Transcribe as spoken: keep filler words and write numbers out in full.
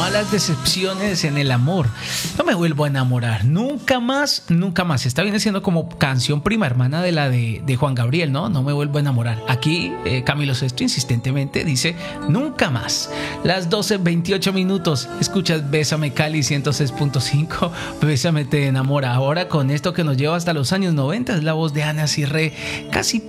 malas decepciones en el amor. No me vuelvo a enamorar. Nunca más, nunca más. Esta viene siendo como canción prima hermana de la de, de Juan Gabriel, ¿no? No me vuelvo a enamorar. Aquí eh, Camilo Sesto insistentemente dice nunca más. Las doce veintiocho minutos. Escuchas Bésame Cali ciento seis punto cinco. Bésame te enamora. Ahora con esto que nos lleva hasta los años noventa es la voz de Ana Cirré. Casi